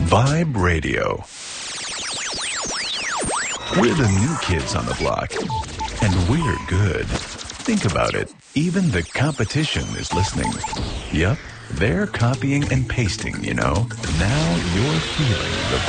Vibe Radio. We're the new kids on the block, and we're good. Think about it. Even the competition is listening. Yup, they're copying and pasting, you know. Now you're feeling the